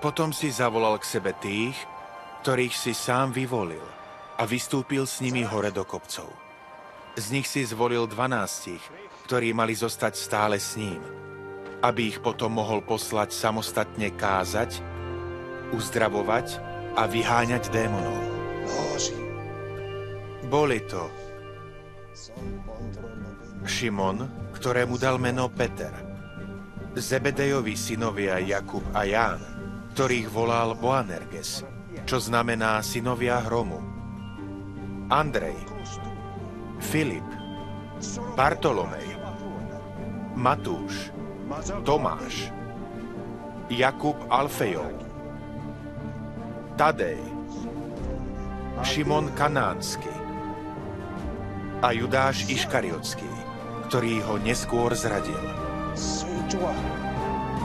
Potom si zavolal k sebe tých, ktorých si sám vyvolil a vystúpil s nimi hore do kopcov. Z nich si zvolil 12, ktorí mali zostať stále s ním, aby ich potom mohol poslať samostatne kázať, uzdravovať a vyháňať démonov. Boli to Šimon, ktorému dal meno Peter, Zebedejovi synovia Jakub a Ján, ktorých volal Boanerges, čo znamená synovia hromu, Andrej, Filip, Bartolomej, Matúš, Tomáš, Jakub Alfejov, Tadej, Šimon Kanánsky a Judáš Iškariotský, ktorý ho neskôr zradil.